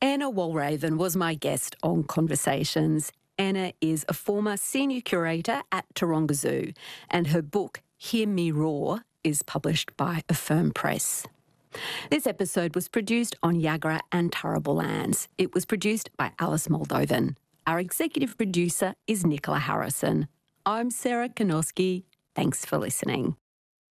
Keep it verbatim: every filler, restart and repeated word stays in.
Anna Walraven was my guest on Conversations. Anna is a former senior curator at Taronga Zoo, and her book, Hear Me Roar, is published by Affirm Press. This episode was produced on Yagara and Turrbal lands. It was produced by Alice Moldovan. Our executive producer is Nicola Harrison. I'm Sarah Kanoski. Thanks for listening.